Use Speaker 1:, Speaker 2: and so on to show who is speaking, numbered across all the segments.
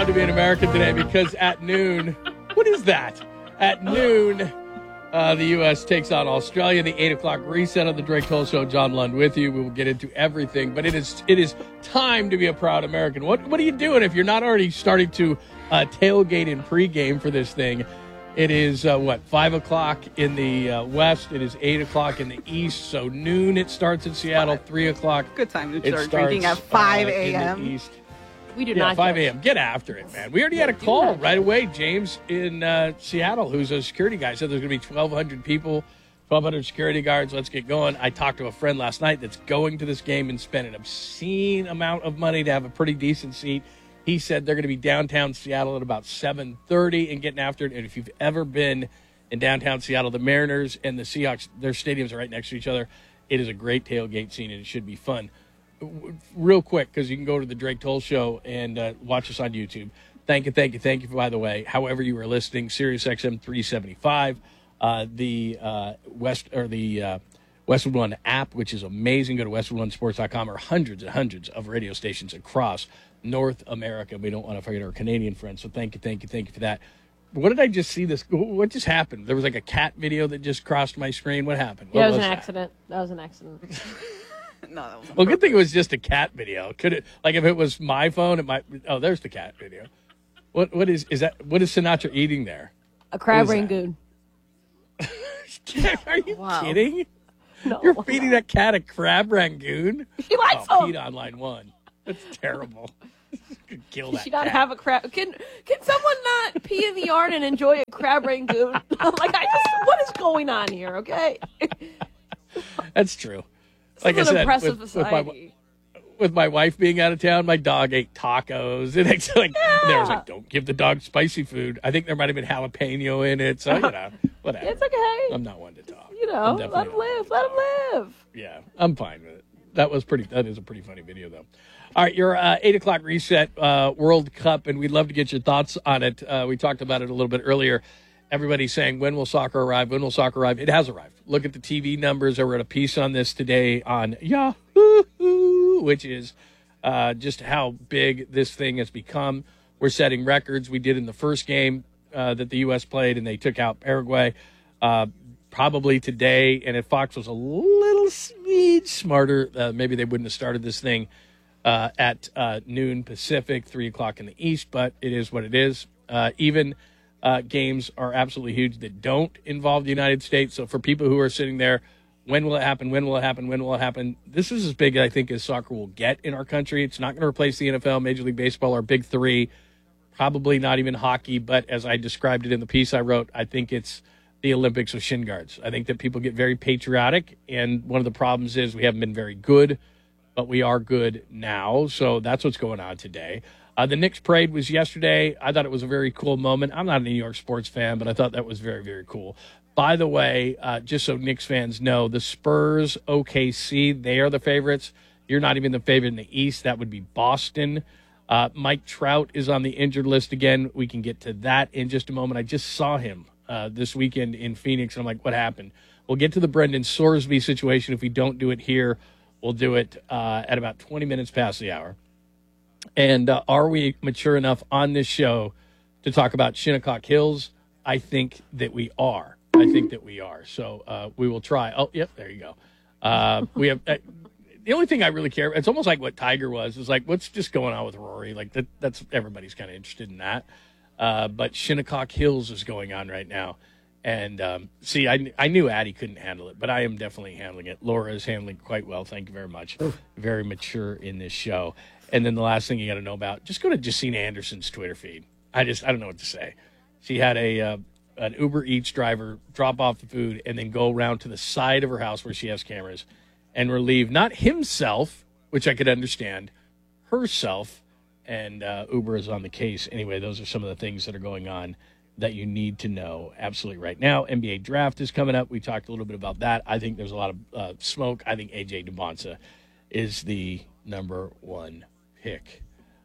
Speaker 1: proud to be an American today because at noon, what is that? At noon, the U.S. takes on Australia. The 8 o'clock reset of the Drake Toll Show. John Lund with you. We will get into everything, but it is time to be a proud American. What are you doing if you're not already starting to tailgate in pregame for this thing? It is, 5 o'clock in the west. It is 8 o'clock in the east. So noon it starts in Seattle, 3 o'clock.
Speaker 2: Good time to start drinking at 5 a.m.
Speaker 1: In the east.
Speaker 3: We do not.
Speaker 1: 5 a.m. Get after it, man. We already had a call right away. James in Seattle, who's a security guy, said there's going to be 1,200 people, 1,200 security guards. Let's get going. I talked to a friend last night that's going to this game and spent an obscene amount of money to have a pretty decent seat. He said they're going to be downtown Seattle at about 7:30 and getting after it. And if you've ever been in downtown Seattle, the Mariners and the Seahawks, their stadiums are right next to each other. It is a great tailgate scene, and it should be fun. Real quick, because you can go to the Drake Toll Show and watch us on YouTube. Thank you, by the way. However you were listening, SiriusXM 375, the Westwood One app, which is amazing. Go to westwoodonesports.com, or hundreds and hundreds of radio stations across North America. We don't want to forget our Canadian friends, so thank you for that. What did I just see? What just happened? There was like a cat video that just crossed my screen. What happened?
Speaker 3: Yeah, it was an accident. That was an accident.
Speaker 2: No, that wasn't.
Speaker 1: Well, good thing it was just a cat video. Could it, like, if it was my phone, it might. Oh, there's the cat video. What is that? What is Sinatra eating there?
Speaker 3: A crab rangoon.
Speaker 1: Are you kidding?
Speaker 3: No.
Speaker 1: You're feeding that cat a crab rangoon?
Speaker 3: She likes them.
Speaker 1: Pete on line one. That's terrible. Could kill that
Speaker 3: She not
Speaker 1: cat.
Speaker 3: have a crab. Can someone not pee in the yard and enjoy a crab rangoon? What is going on here? Okay.
Speaker 1: That's true. Like
Speaker 3: This
Speaker 1: I
Speaker 3: is an
Speaker 1: said,
Speaker 3: impressive society.
Speaker 1: with my wife being out of town, my dog ate tacos. And it's like, there was like, don't give the dog spicy food. I think there might have been jalapeno in it. So, whatever.
Speaker 3: It's okay.
Speaker 1: I'm not one to talk.
Speaker 3: Let him live. Let him live.
Speaker 1: Yeah, I'm fine with it. That is a pretty funny video, though. All right, your 8 o'clock reset World Cup, and we'd love to get your thoughts on it. We talked about it a little bit earlier. Everybody's saying, when will soccer arrive? When will soccer arrive? It has arrived. Look at the TV numbers. I wrote a piece on this today on Yahoo, which is just how big this thing has become. We're setting records. We did in the first game that the U.S. played, and they took out Paraguay. Probably today, and if Fox was a little smarter, maybe they wouldn't have started this thing at noon Pacific, 3 o'clock in the East, but it is what it is. Even games are absolutely huge that don't involve the United States. So for people who are sitting there, when will it happen? When will it happen? When will it happen? This is as big, I think, as soccer will get in our country. It's not going to replace the NFL, Major League Baseball, our big three, probably not even hockey. But as I described it in the piece I wrote, I think it's the Olympics with shin guards. I think that people get very patriotic, and one of the problems is we haven't been very good, but we are good now. So that's what's going on today. The Knicks parade was yesterday. I thought it was a very cool moment. I'm not a New York sports fan, but I thought that was very, very cool. By the way, just so Knicks fans know, the Spurs, OKC, they are the favorites. You're not even the favorite in the East. That would be Boston. Mike Trout is on the injured list again. We can get to that in just a moment. I just saw him this weekend in Phoenix, and I'm like, what happened? We'll get to the Brendan Sorsby situation. If we don't do it here, we'll do it at about 20 minutes past the hour. And are we mature enough on this show to talk about Shinnecock Hills? I think that we are. So we will try. Oh, yep, there you go. We have the only thing I really care. It's almost like what Tiger was. Is like, what's just going on with Rory? Like that's everybody's kind of interested in that. But Shinnecock Hills is going on right now. And see, I knew Addie couldn't handle it, but I am definitely handling it. Laura is handling it quite well. Thank you very much. Very mature in this show. And then the last thing you got to know about, just go to Jacina Anderson's Twitter feed. I don't know what to say. She had an Uber Eats driver drop off the food and then go around to the side of her house where she has cameras and relieve not himself, which I could understand, herself. And Uber is on the case. Anyway, those are some of the things that are going on that you need to know absolutely right now. NBA draft is coming up. We talked a little bit about that. I think there's a lot of smoke. I think A.J. Dubonsa is the number one pick.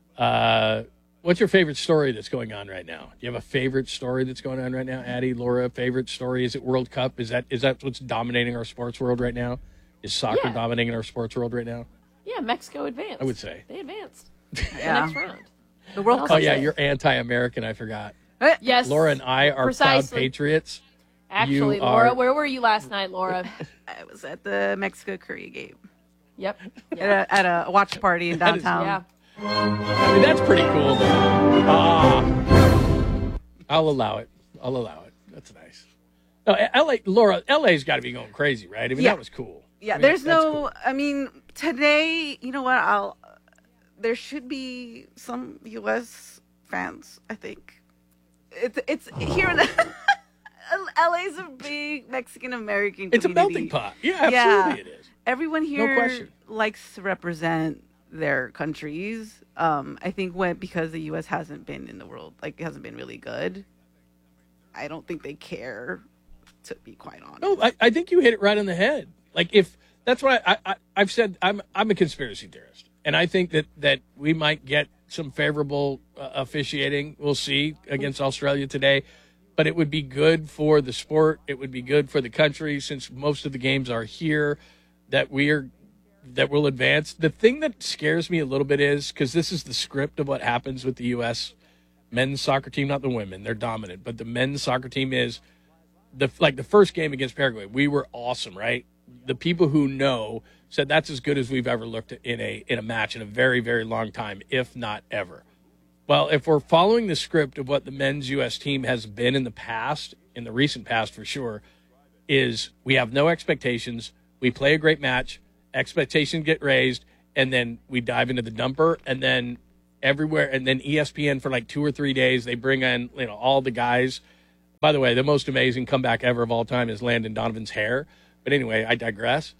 Speaker 1: What's your favorite story that's going on right now? Do you have a favorite story that's going on right now? Addie, Laura, favorite story? Is it World Cup? Is that what's dominating our sports world right now? Is soccer dominating our sports world right now?
Speaker 3: Yeah, Mexico advanced.
Speaker 1: I would say.
Speaker 3: They advanced.
Speaker 2: Yeah.
Speaker 3: The next round.
Speaker 2: The World
Speaker 1: Oh,
Speaker 2: Cup.
Speaker 1: yeah, you're anti-American. I forgot.
Speaker 3: Yes.
Speaker 1: Laura and I are proud
Speaker 3: Precisely.
Speaker 1: patriots.
Speaker 3: Actually,
Speaker 1: You
Speaker 3: Laura,
Speaker 1: are-
Speaker 3: where were you last night, Laura?
Speaker 2: I was at the Mexico-Korea game
Speaker 3: Yep.
Speaker 2: at a watch party in
Speaker 1: That is-
Speaker 2: downtown.
Speaker 3: Yeah.
Speaker 1: I mean, that's pretty cool, though. I'll allow it. That's nice. No, Laura, LA's got to be going crazy, right? I mean,
Speaker 2: Yeah.
Speaker 1: that was cool.
Speaker 2: Yeah,
Speaker 1: I mean,
Speaker 2: there's
Speaker 1: that's
Speaker 2: no.
Speaker 1: cool.
Speaker 2: I mean, today, you know what? There should be some U.S. fans. I think it's here in LA's a big Mexican American.
Speaker 1: It's a melting pot. Yeah, absolutely it is.
Speaker 2: Everyone here
Speaker 1: question.
Speaker 2: likes to represent their countries. I think because the U.S. hasn't been in the world, like, it hasn't been really good. I don't think they care, to be quite honest.
Speaker 1: No, I think you hit it right on the head. Like, if that's what I've said, I'm a conspiracy theorist, and I think that we might get some favorable officiating. We'll see against Australia today, but it would be good for the sport. It would be good for the country, since most of the games are here, that we'll advance. The thing that scares me a little bit is, because this is the script of what happens with the U.S. men's soccer team, not the women. They're dominant, but the men's soccer team is the first game against Paraguay. We were awesome, right? The people who know said that's as good as we've ever looked at in a match in a very, very long time, if not ever. Well, if we're following the script of what the men's U.S. team has been in the past, in the recent past for sure, is we have no expectations. We play a great match, expectations get raised, and then we dive into the dumper, and then everywhere, and then ESPN for like 2 or 3 days, they bring in, all the guys. By the way, the most amazing comeback ever of all time is Landon Donovan's hair. But anyway, I digress.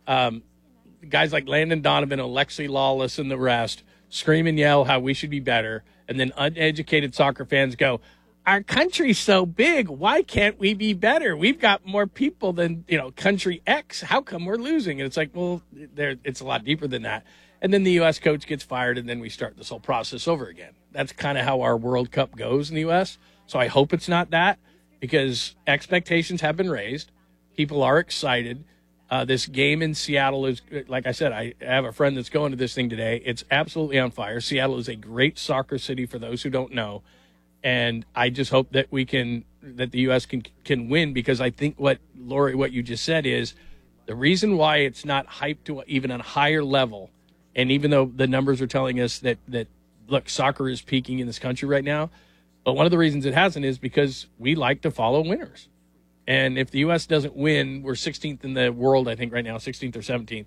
Speaker 1: Guys like Landon Donovan, Alexi Lawless, and the rest scream and yell how we should be better, and then uneducated soccer fans go, our country's so big, why can't we be better? We've got more people than, country X. How come we're losing? And it's like, well, it's a lot deeper than that. And then the U.S. coach gets fired, and then we start this whole process over again. That's kind of how our World Cup goes in the U.S. So I hope it's not that, because expectations have been raised. People are excited. This game in Seattle is, like I said, I have a friend that's going to this thing today. It's absolutely on fire. Seattle is a great soccer city for those who don't know. And I just hope that that the U.S. can win, because I think Lori, what you just said is the reason why it's not hyped to even a higher level. And even though the numbers are telling us that look, soccer is peaking in this country right now, but one of the reasons it hasn't is because we like to follow winners. And if the U.S. doesn't win, we're 16th in the world, I think right now, 16th or 17th.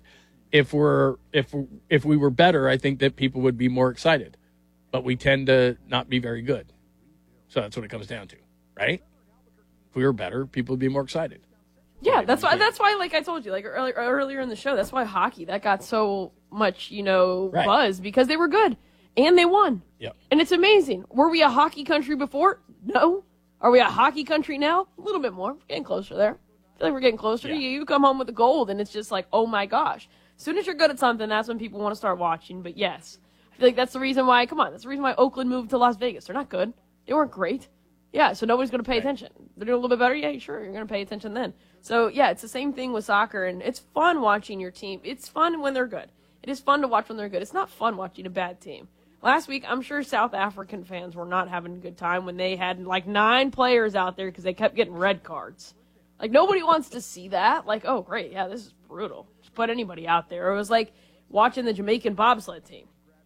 Speaker 1: If we were better, I think that people would be more excited. But we tend to not be very good. So that's what it comes down to, right? If we were better, people would be more excited.
Speaker 3: Yeah, that's why, like I told you, like earlier in the show, that's why hockey, that got so much,
Speaker 1: Right.
Speaker 3: buzz, because they were good and they won.
Speaker 1: Yep.
Speaker 3: And it's amazing. Were we a hockey country before? No. Are we a hockey country now? A little bit more. We're getting closer there. I feel like we're getting closer.
Speaker 1: Yeah.
Speaker 3: You come home with the gold, and it's just like, oh my gosh. As soon as you're good at something, that's when people want to start watching. But yes, I feel like that's the reason why, that's the reason why Oakland moved to Las Vegas. They're not good. They weren't great. Yeah, so nobody's going to pay attention. They're doing a little bit better? Yeah, sure, you're going to pay attention then. So, yeah, it's the same thing with soccer, and it's fun watching your team. It's fun when they're good. It is fun to watch when they're good. It's not fun watching a bad team. Last week, I'm sure South African fans were not having a good time when they had, 9 players out there because they kept getting red cards. Nobody wants to see that. Oh, great, yeah, this is brutal. Just put anybody out there. It was like watching the Jamaican bobsled team.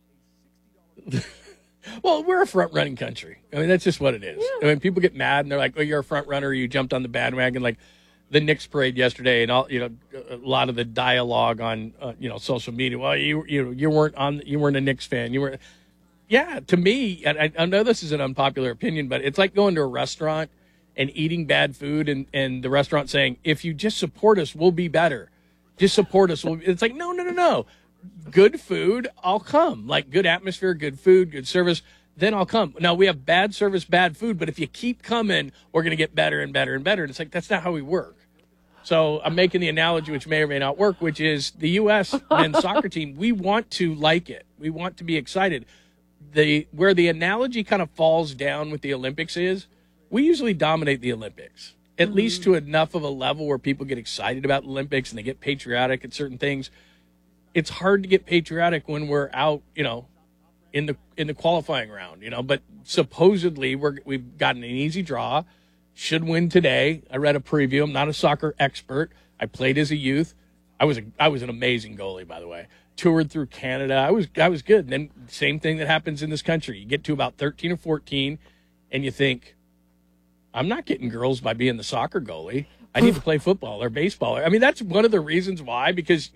Speaker 1: Well, we're a front-running country. I mean, that's just what it is. Yeah. I mean, people get mad, and they're like, oh, you're a front-runner, you jumped on the bandwagon, like the Knicks parade yesterday, and all, a lot of the dialogue on, social media. Well, you weren't a Knicks fan. You weren't. Yeah, to me, and I know this is an unpopular opinion, but it's like going to a restaurant and eating bad food, and the restaurant saying, if you just support us, we'll be better. Just support us. It's like, no. Good food, I'll come. Good atmosphere, good food, good service, then I'll come. Now, we have bad service, bad food, but if you keep coming, we're going to get better and better and better. And it's like, that's not how we work. So I'm making the analogy, which may or may not work, which is the U.S. men's soccer team, we want to like it. We want to be excited. Where the analogy kind of falls down with the Olympics is, we usually dominate the Olympics, at least to enough of a level where people get excited about the Olympics and they get patriotic at certain things. It's hard to get patriotic when we're out, in the qualifying round, but supposedly we've gotten an easy draw, should win today. I read a preview. I'm not a soccer expert. I played as a youth. I was an amazing goalie, by the way. Toured through Canada. I was good. And then same thing that happens in this country. You get to about 13 or 14 and you think, I'm not getting girls by being the soccer goalie. I need to play football or baseball. I mean, that's one of the reasons why, because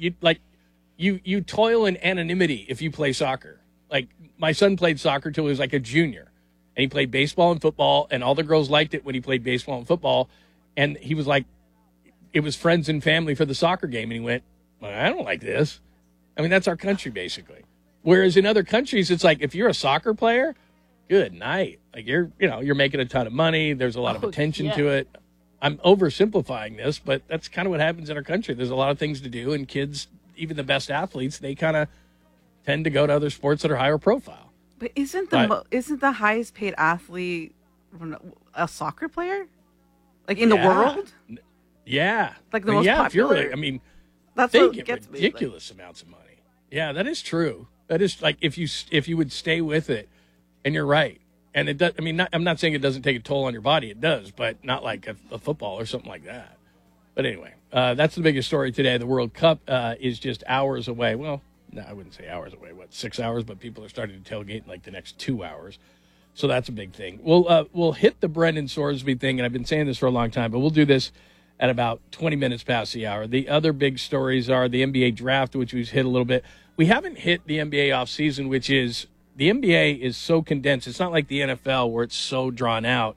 Speaker 1: you toil in anonymity if you play soccer. Like, my son played soccer till he was like a junior, and he played baseball and football, and all the girls liked it when he played baseball and football. And he was like, it was friends and family for the soccer game. And he went, well, I don't like this. I mean, that's our country, basically. Whereas in other countries, it's like, if you're a soccer player, good night. Like, you're making a ton of money. There's a lot of attention to it. I'm oversimplifying this, but that's kind of what happens in our country. There's a lot of things to do, and kids, even the best athletes, they kind of tend to go to other sports that are higher profile.
Speaker 2: But isn't the highest paid athlete a soccer player? Like, in the world?
Speaker 1: Yeah.
Speaker 2: Like the most popular? That's
Speaker 1: they
Speaker 2: what
Speaker 1: get
Speaker 2: gets
Speaker 1: ridiculous amounts of money. Yeah, that is true. That is, like, if you would stay with it, and you're right. And it does. I mean, I'm not saying it doesn't take a toll on your body. It does, but not like a football or something like that. But anyway, that's the biggest story today. The World Cup is just hours away. Well, no, I wouldn't say hours away. 6 hours? But people are starting to tailgate in like the next 2 hours. So that's a big thing. We'll hit the Brendan Sorsby thing, and I've been saying this for a long time, but we'll do this at about 20 minutes past the hour. The other big stories are the NBA draft, which we've hit a little bit. We haven't hit the NBA offseason, which is, the NBA is so condensed. It's not like the NFL where it's so drawn out.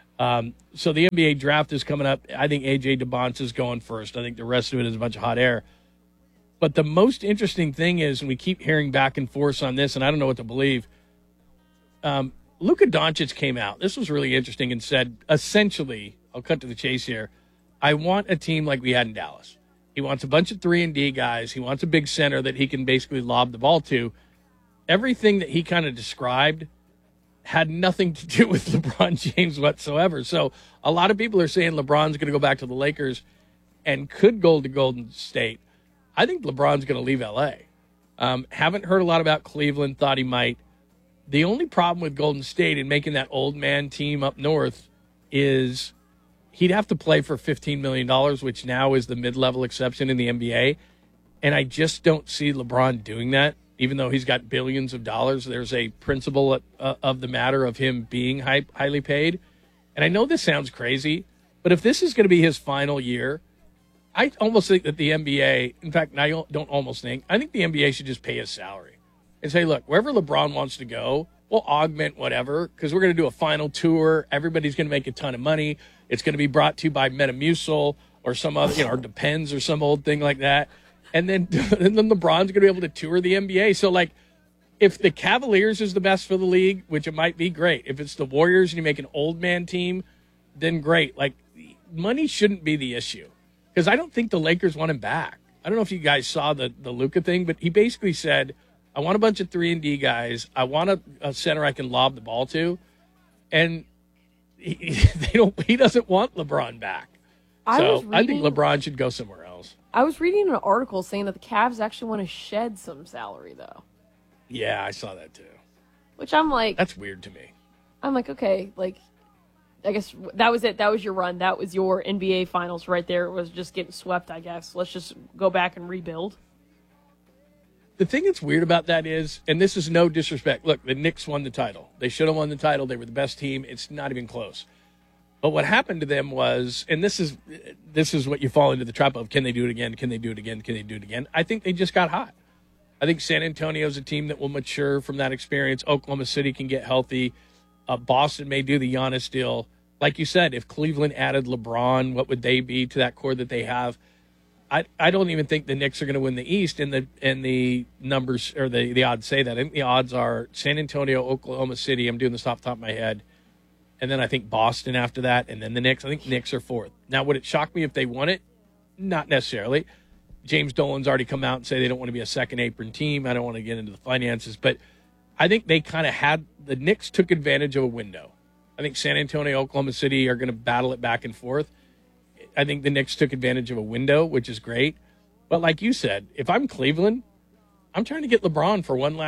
Speaker 1: So the NBA draft is coming up. I think A.J. DeBonce is going first. I think the rest of it is a bunch of hot air. But the most interesting thing is, and we keep hearing back and forth on this, and I don't know what to believe, Luka Doncic came out. This was really interesting and said, essentially, I'll cut to the chase here, I want a team like we had in Dallas. He wants a bunch of 3-and-D guys. He wants a big center that he can basically lob the ball to. Everything that he kind of described had nothing to do with LeBron James whatsoever. So a lot of people are saying LeBron's going to go back to the Lakers and could go to Golden State. I think LeBron's going to leave L.A. Haven't heard a lot about Cleveland, thought he might. The only problem with Golden State and making that old man team up north is he'd have to play for $15 million, which now is the mid-level exception in the NBA. And I just don't see LeBron doing that. Even though he's got billions of dollars, there's a principle of the matter of him being highly paid. And I know this sounds crazy, but if this is going to be his final year, I almost think that the NBA, in fact, I don't almost think, I think the NBA should just pay his salary and say, look, wherever LeBron wants to go, we'll augment whatever, because we're going to do a final tour. Everybody's going to make a ton of money. It's going to be brought to you by Metamucil or some other, or Depends or some old thing like that. And then LeBron's going to be able to tour the NBA. So, like, if the Cavaliers is the best for the league, which it might be, great. If it's the Warriors and you make an old man team, then great. Like, money shouldn't be the issue. Because I don't think the Lakers want him back. I don't know if you guys saw the Luka thing, but he basically said, I want a bunch of 3-and-D guys. I want a center I can lob the ball to. And he doesn't want LeBron back. I think LeBron should go somewhere else.
Speaker 3: I was reading an article saying that the Cavs actually want to shed some salary, though.
Speaker 1: Yeah, I saw that too.
Speaker 3: Which I'm like...
Speaker 1: That's weird to me.
Speaker 3: I'm like, okay, like, I guess that was it. That was your run. That was your NBA Finals right there. It was just getting swept, I guess. Let's just go back and rebuild.
Speaker 1: The thing that's weird about that is, and this is no disrespect, look, the Knicks won the title. They should have won the title. They were the best team. It's not even close. But what happened to them was, and this is what you fall into the trap of, can they do it again? Can they do it again? Can they do it again? I think they just got hot. I think San Antonio's a team that will mature from that experience. Oklahoma City can get healthy. Boston may do the Giannis deal. Like you said, if Cleveland added LeBron, what would they be to that core that they have? I don't even think the Knicks are going to win the East, and the numbers or the odds say that. I think the odds are San Antonio, Oklahoma City. I'm doing this off the top of my head. And then I think Boston after that, and then the Knicks. I think Knicks are fourth. Now, would it shock me if they won it? Not necessarily. James Dolan's already come out and say they don't want to be a second apron team. I don't want to get into the finances, but I think they kind of had – the Knicks took advantage of a window. I think San Antonio, Oklahoma City are going to battle it back and forth. I think the Knicks took advantage of a window, which is great. But like you said, if I'm Cleveland, I'm trying to get LeBron for one last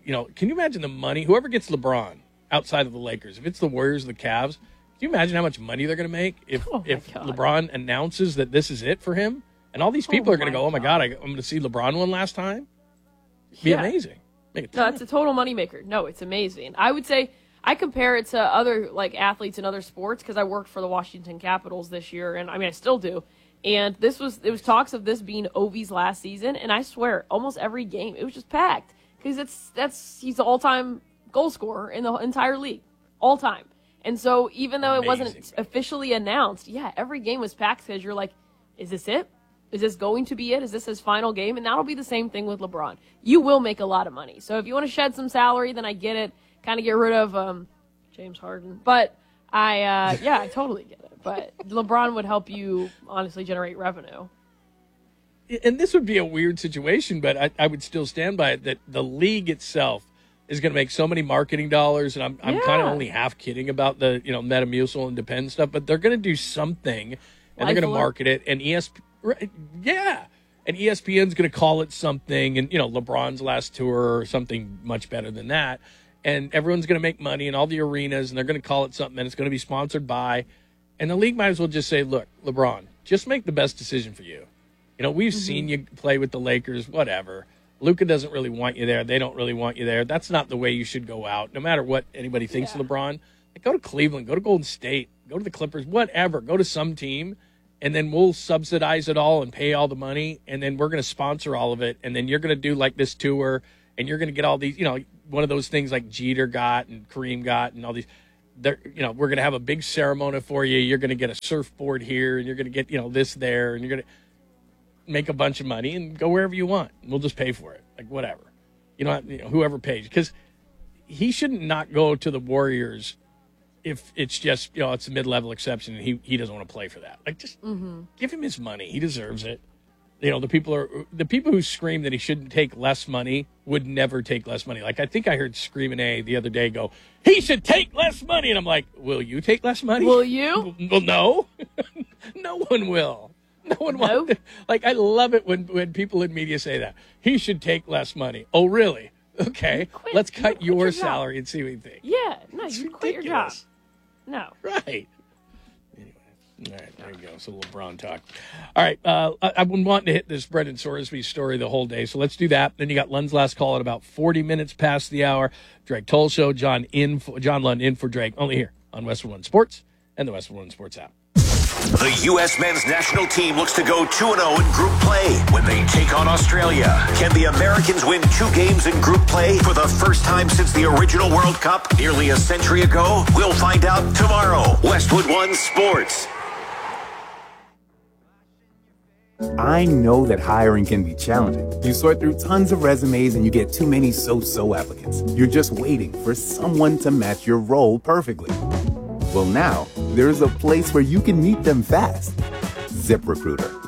Speaker 1: can you imagine the money? Whoever gets LeBron outside of the Lakers, if it's the Warriors, the Cavs, can you imagine how much money they're going to make if LeBron announces that this is it for him? And all these people are going to go, oh, my God, I'm going to see LeBron one last time? It'd be amazing.
Speaker 3: No, it's a total moneymaker. No, it's amazing. I would say I compare it to other athletes in other sports because I worked for the Washington Capitals this year, and I still do. And it was talks of this being Ovi's last season, and I swear, almost every game it was just packed because he's the all-time goal scorer in the entire league, all time. And so even though it wasn't officially announced, every game was packed because you're like, is this it? Is this going to be it? Is this his final game? And that'll be the same thing with LeBron. You will make a lot of money. So if you want to shed some salary, then I get it. Kind of get rid of James Harden. But I totally get it. But LeBron would help you honestly generate revenue.
Speaker 1: And this would be a weird situation, but I would still stand by it that the league itself is going to make so many marketing dollars, and I'm kind of only half kidding about the Metamucil and Depend stuff, but they're going to do something, and they're going to market it, and and ESPN's going to call it something, and LeBron's last tour or something much better than that, and everyone's going to make money in all the arenas, and they're going to call it something, and it's going to be sponsored by, and the league might as well just say, look, LeBron, just make the best decision for you. We've seen you play with the Lakers, whatever. Luka doesn't really want you there. They don't really want you there. That's not the way you should go out, no matter what anybody thinks of LeBron. Go to Cleveland, go to Golden State, go to the Clippers, whatever. Go to some team, and then we'll subsidize it all and pay all the money, and then we're going to sponsor all of it, and then you're going to do this tour, and you're going to get all these, one of those things like Jeter got and Kareem got and all these. We're going to have a big ceremony for you. You're going to get a surfboard here, and you're going to get, this there, and you're going to make a bunch of money and go wherever you want. We'll just pay for it, whatever. Whoever pays. Because he shouldn't not go to the Warriors if it's just, it's a mid-level exception and he doesn't want to play for that. Just give him his money. He deserves it. The people who scream that he shouldn't take less money would never take less money. I think I heard Screamin' A the other day go, he should take less money. And I'm like, will you take less money?
Speaker 3: Will you?
Speaker 1: Well, no. No one will. No one wants to. I love it when people in media say that. He should take less money. Oh, really? Okay. Let's cut your salary and see what you think.
Speaker 3: Yeah. No, you quit your job. No.
Speaker 1: Right. Anyway. All right. There you go. So LeBron talk. All right. I've been wanting to hit this Brendan Sorsby story the whole day, so let's do that. Then you got Lund's last call at about 40 minutes past the hour. Drake Toll Show. John Lund in for Drake. Only here on Westwood One Sports and the Westwood One Sports app.
Speaker 4: The U.S. men's national team looks to go 2-0 in group play when they take on Australia. Can the Americans win 2 games in group play for the first time since the original World Cup nearly a century ago? We'll find out tomorrow. Westwood One Sports.
Speaker 5: I know that hiring can be challenging. You sort through tons of resumes and you get too many so-so applicants. You're just waiting for someone to match your role perfectly. Well, now, there's a place where you can meet them fast. ZipRecruiter.